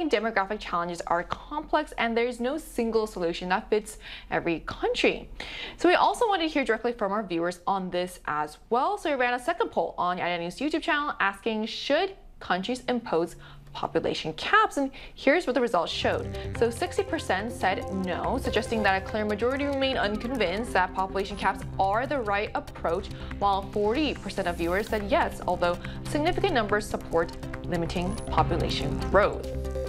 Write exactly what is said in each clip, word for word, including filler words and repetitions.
demographic challenges are complex and there is no single solution that fits every country. So we also wanted to hear directly from our viewers on this as well. So we ran a second poll on the I N News YouTube channel asking, should countries impose population caps? And here's what the results showed. So sixty percent said no, suggesting that a clear majority remain unconvinced that population caps are the right approach, while forty percent of viewers said yes, although significant numbers support limiting population growth.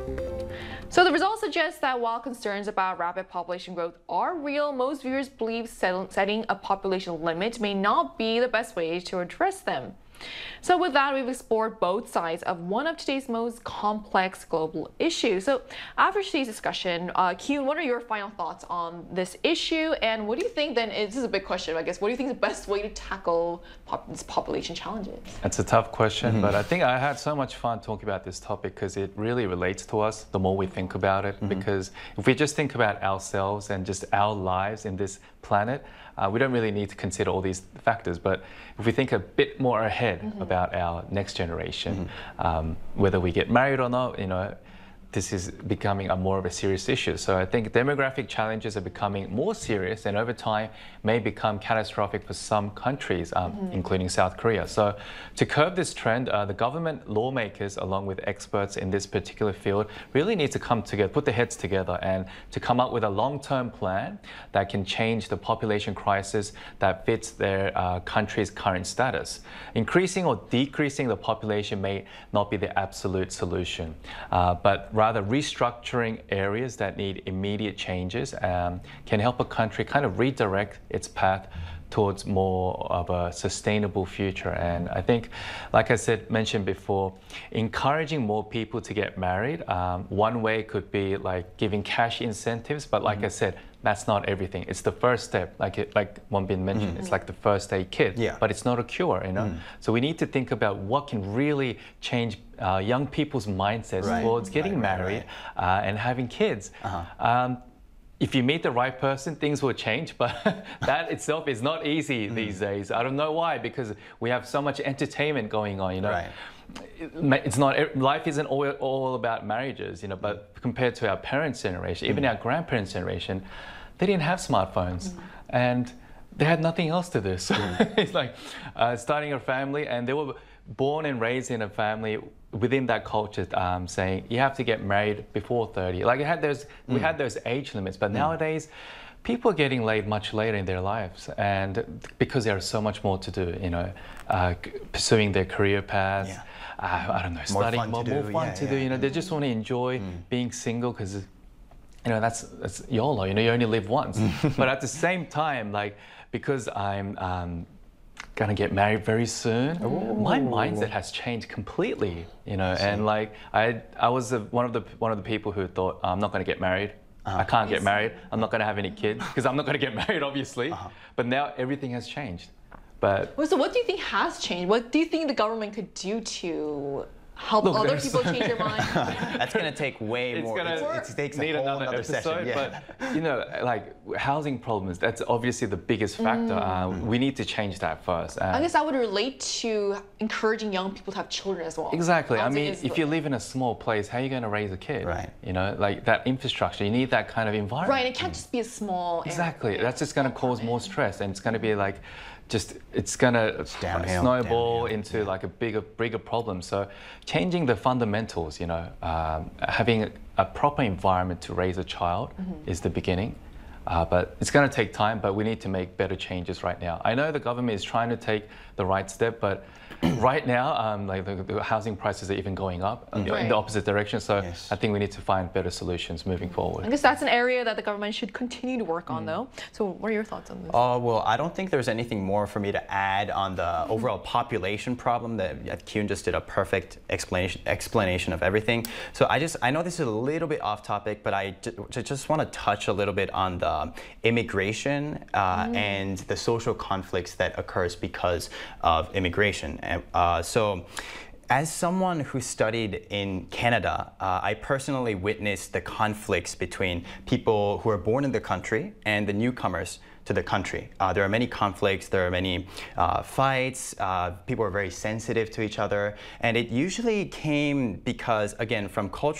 So the results suggest that while concerns about rapid population growth are real, most viewers believe setting a population limit may not be the best way to address them. So with that, we've explored both sides of one of today's most complex global issues. So after today's discussion, uh, Kyun, what are your final thoughts on this issue? And what do you think then, is, this is a big question, I guess, what do you think is the best way to tackle pop this population challenges? It's a tough question, Mm-hmm. but I think I had so much fun talking about this topic because it really relates to us the more we think about it. Mm-hmm. Because if we just think about ourselves and just our lives in this planet, uh, we don't really need to consider all these factors. But if we think a bit more ahead mm-hmm. about our next generation, mm-hmm. um, whether we get married or not, you know, this is becoming a more of a serious issue. So I think demographic challenges are becoming more serious and over time may become catastrophic for some countries, um, mm-hmm. including South Korea. So to curb this trend, uh, the government, lawmakers, along with experts in this particular field, really need to come together, put their heads together and to come up with a long-term plan that can change the population crisis that fits their uh, country's current status. Increasing or decreasing the population may not be the absolute solution, uh, but rather restructuring areas that need immediate changes um, can help a country kind of redirect its path towards more of a sustainable future. And I think, like I said, mentioned before, encouraging more people to get married, um, one way could be like giving cash incentives, but like mm-hmm. I said, that's not everything. It's the first step, like it, like Wonbin mentioned, mm-hmm. it's like the first aid kit, yeah. but it's not a cure, you know? Mm. So we need to think about what can really change uh, young people's mindsets right. towards getting right, married right, right. Uh, and having kids. Uh-huh. Um, If you meet the right person, things will change, but that itself is not easy mm. these days. I don't know why, because we have so much entertainment going on, you know. Right. It's not, life isn't all, all about marriages, you know, but compared to our parents' generation, mm. even our grandparents' generation, they didn't have smartphones mm. and they had nothing else to do. So mm. it's like uh, starting a family, and they were born and raised in a family within that culture, um, saying you have to get married before thirty. Like it had those, mm. we had those age limits, but mm. nowadays, people are getting laid much later in their lives, and because there is so much more to do, you know, uh, pursuing their career paths. Yeah. Uh, I don't know, more studying fun more, to more do. fun yeah, to yeah. do. You know, they just want to enjoy mm. being single because, you know, that's that's YOLO. You know, you only live once. But at the same time, like because I'm. Um, gonna get married very soon. Ooh. My mindset has changed completely, you know, and like I I was a, one of the one of the people who thought I'm not gonna get married. Uh-huh. I can't get married. I'm not gonna have any kids because I'm not gonna get married, obviously. Uh-huh. But now everything has changed. But well, so what do you think has changed? What do you think the government could do to help Look, other people change their mind? That's going to take way it's more. Gonna it's, it takes need a whole another, another episode, session. Yeah. But you know, like housing problems, that's obviously the biggest factor. Mm. Uh, we need to change that first. Uh, I guess that would relate to encouraging young people to have children as well. Exactly. I mean, if you live in a small place, how are you going to raise a kid? Right. You know, like that infrastructure, you need that kind of environment. Right, it can't just be a small Exactly. area. That's just going to cause more stress, and it's going to be like, just it's gonna downhill, snowball downhill. into yeah. like a bigger, bigger problem. So, changing the fundamentals, you know, um, having a, a proper environment to raise a child mm-hmm. is the beginning. Uh, but it's going to take time. But we need to make better changes right now. I know the government is trying to take the right step, but right now, um, like the, the housing prices are even going up mm-hmm. right. in the opposite direction. So yes. I think we need to find better solutions moving forward. I guess that's an area that the government should continue to work on, mm. though. So what are your thoughts on this? Uh, well, I don't think there's anything more for me to add on the overall population problem. That Kyun just did a perfect explanation explanation of everything. So I just I know this is a little bit off topic, but I just want to touch a little bit on the immigration uh, mm. and the social conflicts that occurs because of immigration. Uh, so, as someone who studied in Canada, uh, I personally witnessed the conflicts between people who are born in the country and the newcomers to the country. Uh, there are many conflicts, there are many uh, fights, uh, people are very sensitive to each other, and it usually came because, again, from cultural